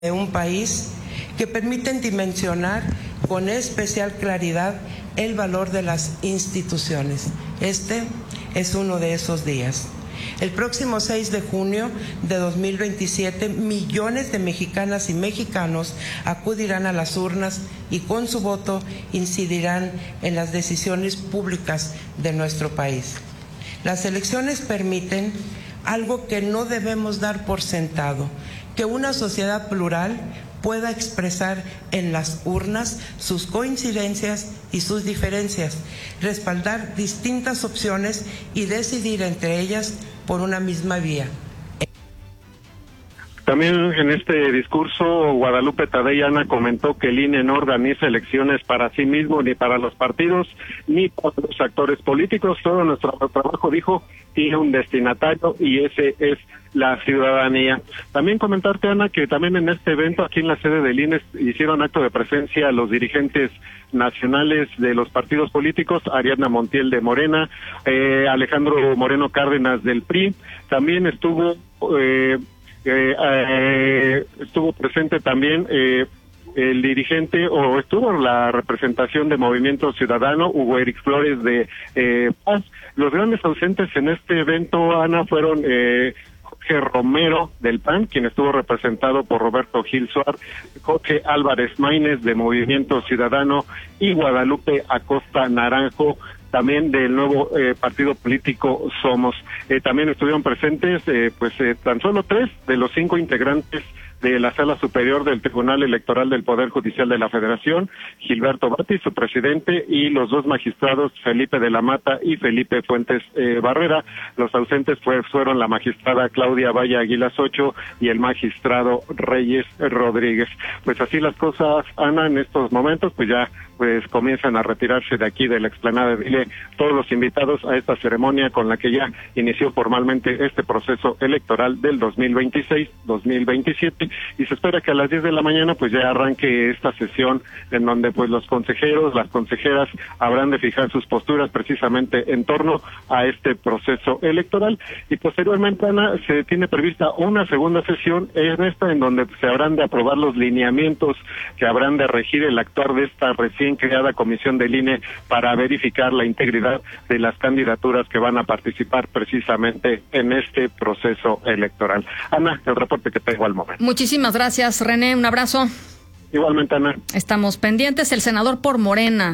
de un país que permiten dimensionar con especial claridad el valor de las instituciones. Este es uno de esos días. El próximo 6 de junio de 2027, millones de mexicanas y mexicanos acudirán a las urnas y con su voto incidirán en las decisiones públicas de nuestro país. Las elecciones permiten algo que no debemos dar por sentado, que una sociedad plural pueda expresar en las urnas sus coincidencias y sus diferencias, respaldar distintas opciones y decidir entre ellas por una misma vía. También en este discurso, Guadalupe Tadei, Ana, comentó que el INE no organiza elecciones para sí mismo, ni para los partidos, ni para los actores políticos. Todo nuestro trabajo, dijo, tiene un destinatario y ese es la ciudadanía. También comentarte, Ana, que también en este evento, aquí en la sede del INE, hicieron acto de presencia los dirigentes nacionales de los partidos políticos, Ariadna Montiel de Morena, Alejandro Moreno Cárdenas del PRI. También estuvo presente también el dirigente, o estuvo la representación de Movimiento Ciudadano, Hugo Eric Flores de Paz. Los grandes ausentes en este evento, Ana, fueron Jorge Romero del PAN, quien estuvo representado por Roberto Gil Suárez, Jorge Álvarez Maínez de Movimiento Ciudadano y Guadalupe Acosta Naranjo, también del nuevo partido político Somos. También estuvieron presentes tan solo 3 de los 5 integrantes de la Sala Superior del Tribunal Electoral del Poder Judicial de la Federación, Gilberto Bati, su presidente, y los 2 magistrados, Felipe de la Mata y Felipe Fuentes Barrera. Los ausentes fueron la magistrada Claudia Valle Aguilas Ocho y el magistrado Reyes Rodríguez. Pues así las cosas, Ana, en estos momentos, pues ya comienzan a retirarse de aquí de la explanada de INE todos los invitados a esta ceremonia con la que ya inició formalmente este proceso electoral del 2026-2027, y se espera que a las 10 de la mañana pues ya arranque esta sesión en donde pues los consejeros, las consejeras habrán de fijar sus posturas precisamente en torno a este proceso electoral, y posteriormente, Ana, se tiene prevista una segunda sesión en donde se habrán de aprobar los lineamientos que habrán de regir el actuar de esta recién creada comisión del INE para verificar la integridad de las candidaturas que van a participar precisamente en este proceso electoral. Ana, el reporte que tengo al momento. Muchísimas gracias, René, un abrazo. Igualmente, Ana. Estamos pendientes. El senador por Morena,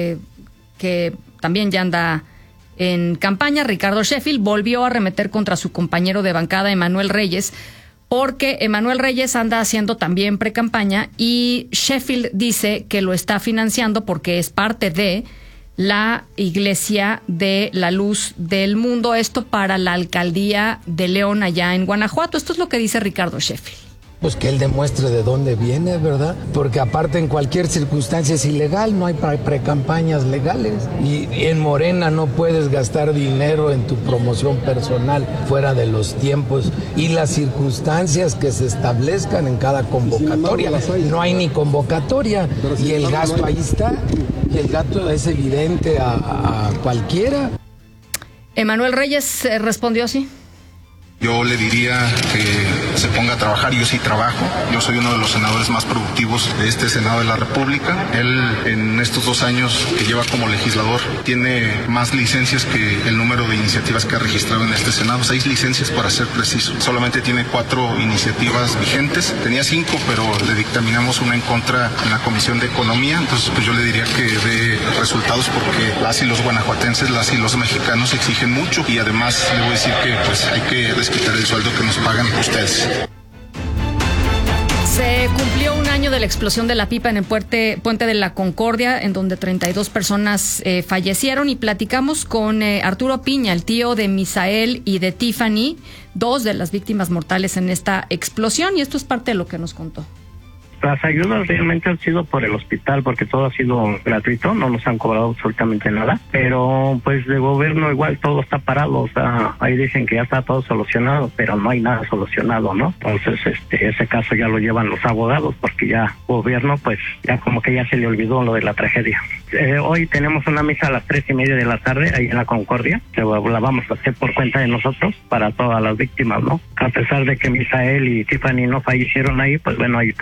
que también ya anda en campaña, Ricardo Sheffield, volvió a arremeter contra su compañero de bancada, Emanuel Reyes, porque Emanuel Reyes anda haciendo también precampaña y Sheffield dice que lo está financiando porque es parte de la Iglesia de la Luz del Mundo, esto para la alcaldía de León allá en Guanajuato. Esto es lo que dice Ricardo Sheffield. Pues que él demuestre de dónde viene, ¿verdad? Porque aparte en cualquier circunstancia es ilegal, no hay precampañas legales. Y en Morena no puedes gastar dinero en tu promoción personal fuera de los tiempos y las circunstancias que se establezcan en cada convocatoria. No hay ni convocatoria y el gasto ahí está. Y el gasto es evidente a cualquiera. Emanuel Reyes respondió así. Yo le diría que se ponga a trabajar. Yo sí trabajo. Yo soy uno de los senadores más productivos de este Senado de la República. Él, en estos 2 años que lleva como legislador, tiene más licencias que el número de iniciativas que ha registrado en este Senado. 6 licencias para ser preciso. Solamente tiene 4 iniciativas vigentes. Tenía 5, pero le dictaminamos una en contra en la Comisión de Economía. Entonces, pues yo le diría que dé resultados porque las y los guanajuatenses, las y los mexicanos exigen mucho. Y además le voy a decir que pues hay que quitar el sueldo que nos pagan ustedes. Se cumplió un año de la explosión de la pipa en el puente de la Concordia, en donde 32 personas fallecieron, y platicamos con Arturo Piña, el tío de Misael y de Tiffany, 2 de las víctimas mortales en esta explosión, y esto es parte de lo que nos contó. Las ayudas realmente han sido por el hospital, porque todo ha sido gratuito, no nos han cobrado absolutamente nada, pero pues de gobierno igual todo está parado, o sea, ahí dicen que ya está todo solucionado, pero no hay nada solucionado, ¿no? Entonces, ese caso ya lo llevan los abogados, porque ya gobierno, pues ya como que ya se le olvidó lo de la tragedia. Hoy tenemos una misa a las 3:30 de la tarde, ahí en la Concordia, que la vamos a hacer por cuenta de nosotros, para todas las víctimas, ¿no? A pesar de que Misael y Tiffany no fallecieron ahí, pues bueno, ahí